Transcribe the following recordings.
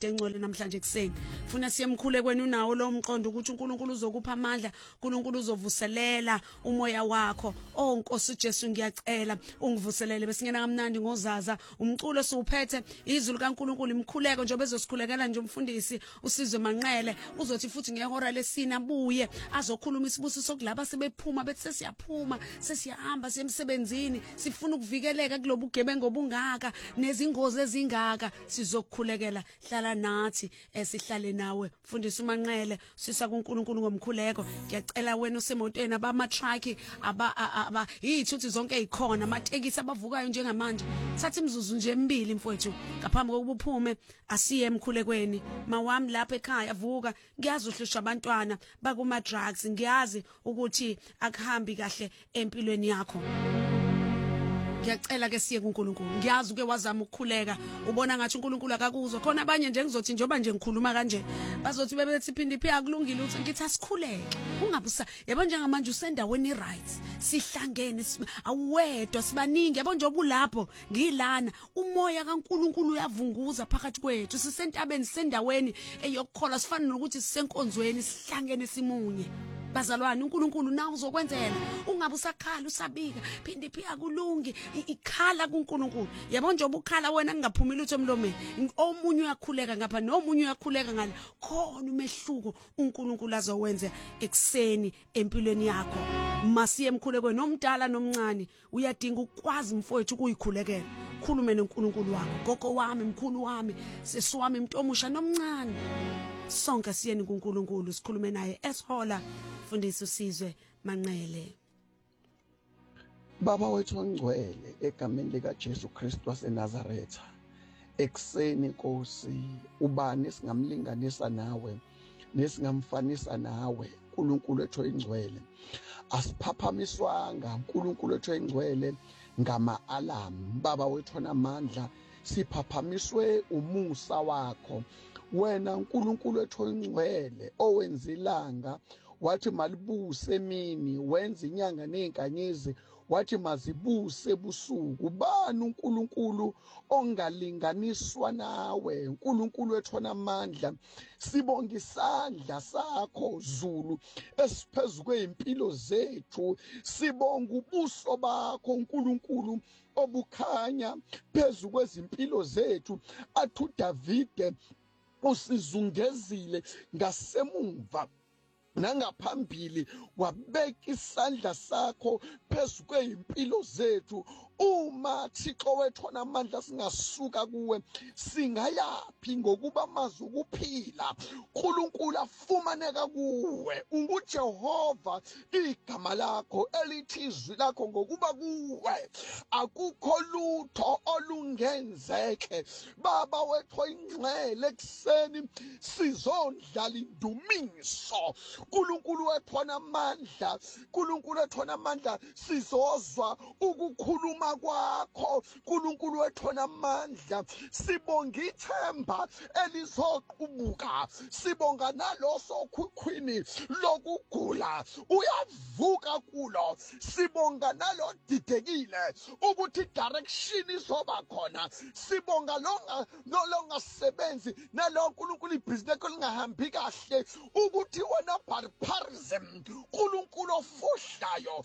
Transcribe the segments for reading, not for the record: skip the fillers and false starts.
incwadi engcwele namhlanje kuseni. Funa siye emkhulekweni unawo lo mqondo ukuthi uNkulunkulu uzokupha amandla, uNkulunkulu uzovuselela umoya wakho. Oh Nkosi Jesu ngiyacela ungivuselele besingena kamnandi ngozaza umculo siwuphethe izulu kaNkulunkulu imkhuleko njengoba ezosikhulekela nje umfundisi uSizwe Manqele uzothi futhi ngehora lesina abuye azokhuluma isibusiso kulabo sebephuma bethi sesiyaphuma sesiyahamba semsebenzini sifuna ukuvikeleka kulobu gebengu obungaka nezingozi ezingaka sizokukhulekela hlala nathi esihlale nawe mfundisi uManqele sisa kuNkulunkulu ngomkhuleko ngiyacela wena usemotweni abama truck aba yithuthi zonke ezikhona amatekisi abavukayo njengamanje thatha imizuzu nje emibili mfowethu ngaphambi kokuba uphume asiye emkhulekweni mawami lapha ekhaya vuka ngiyazi uhlushwa abantwana bakuma drugs ngiyazi ukuthi akuhambi kahle empilweni yakho ngiyacela ke siye kuNkulunkulu ngiyazi uke wazama ukukhuleka ubona ngathi uNkulunkulu akakuzwa khona abanye nje ngizothi njoba nje ngikhuluma kanje bazothi bebethi phindi phi akulungile ukuthi ngithi asikhuleke ungabusa yabo njengamanje usendaweni right sihlangene awedwa sibaningi yabo njengoba ulapho ngilana umoya kaNkulunkulu uyavunguza phakathi kwethu sisentabeni sendaweni eyokukhola sifana nokuthi sisenkonzweni sihlangene simunye bazalwane uNkulunkulu nawe uzokwenzela ungabe usakhala usabika phindi phi akulungi ikhala kuNkulunkulu yabo njengoba ukhala wena kungaphumi lutho emlomeni omunye uyakhuleka ngapha nomunye uyakhuleka ngale khona umehluko uNkulunkulu azowenza ekseni empilweni yakho masiye emkhulekweni nomdala nomncane uyadinga ukwazi mfowethu ukuyikhulekela khulume noNkulunkulu wakho gogo wami mkhulu wami sesiwami mntomusha nomncane sonke siyeni kuNkulunkulu sikhulume naye eshola mfundisi uSizwe Manqele. Baba wethu ongcwele egameni lika Jesu Kristu waseNazaretha ekseni Nkosi ubani singamlinganisa nawe nesingamfanisa nawe uNkulunkulu wethu oyingcwele asiphaphamiswanga uNkulunkulu wethu oyingcwele ngama-alarm baba wethu onamandla siphaphamiswe umusa wakho wena uNkulunkulu wethu oyingcwele owenza ilanga wathi malibuse emini wenza inyanga nezinkanyezi wathi mazibuse ebusuku bani uNkulunkulu ongalinganiswa nawe uNkulunkulu wethu onamandla sibonga isandla sakho Zulu esiphezulu kwezimpilo zethu sibonga ubuso bakho uNkulunkulu obukhanya phezulu kwezimpilo zethu athu Davide usizungezile ngasemuva nangaphambili wabeka isandla sakho phezulu kwezimpilo zethu uma Thixo wethu onamandla singasuka kuwe singayapi ngokuba amazi ukuphila uNkulunkulu afumaneka kuwe unguJehova igama lakho elithi izwi lakho ngokuba kuwe akukho lutho olungenzeke baba wethu oyingcwele ekseni sizondlala indumiso uNkulunkulu wethu onamandla uNkulunkulu wethu onamandla sizozwa ukukhuluma kwakho uNkulunkulu wethu onamandla sibonga ithemba elizoqubuka sibonga naloso okhukhwini lokugula uyavuka kulo sibonga nalo didekile ukuthi direction izoba khona sibonga longa sebenzi nalo uNkulunkulu ibhizinesi lingahambi kahle ukuthi wena barbarism uNkulunkulu ofuhlayo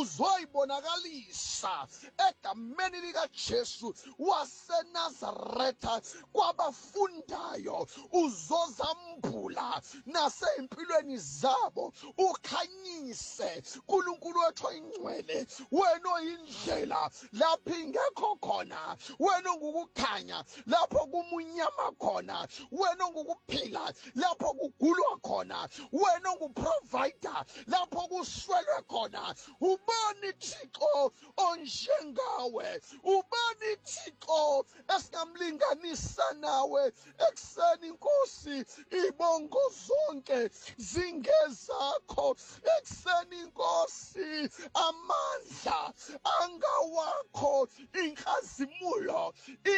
uzoyibonakalisa egameni lika Jesu waseNazaretha kwabafundayo uzozambula nasempilweni zabo ukhanyise uNkulunkulu wethu oyingcwele wena oyindlela lapho ingekho khona wena ungukukhanya lapho kumunyama khona wena ungukuphila lapho kugulwa khona wena unguprovider lapho kuswelwe khona ubani Thixo onjengawe ubani Thixo esingamlinganisa nawe ekseni Nkosi ibongo zonke zingezakho ekseni Nkosi amandla angawakho inkazimulo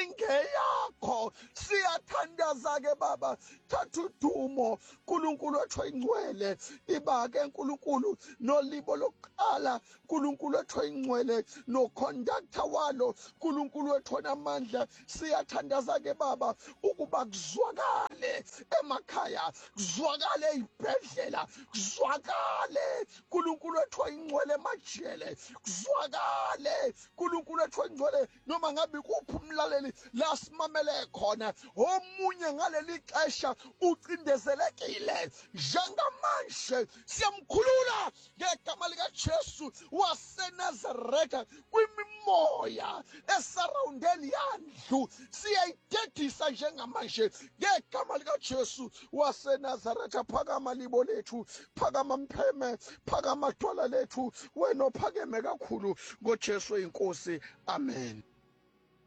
ingeyakho siyathandaza ke baba thatha udumo uNkulunkulu wethu oyingcwele iba ke uNkulunkulu nolibo lokuqala uNkulunkulu wethu oyingcwele noconductor walo uNkulunkulu wethu onamandla siyathandaza ke baba ukuba kuzwakala emakhaya, kuzwakale ezibhedlela, kuzwakale uNkulunkulu wethu oyingcwele emajele, kuzwakale uNkulunkulu wethu oyingcwele noma ngabe kuphi umlaleli la simamele khona. Omunye ngaleli xesha ucindezelekile, njengamanje siyamkhulula ngegama likaJesu waseNazaretha kwimimoya esarawundeli yandlu, siyayidedisa njengamanje ngegama likaJesu waseNazaretha. Phakama libo lethu, phakama mpheme, phakama dwala lethu, wena ophakeme kakhulu ngoJesu inkosi. Amen.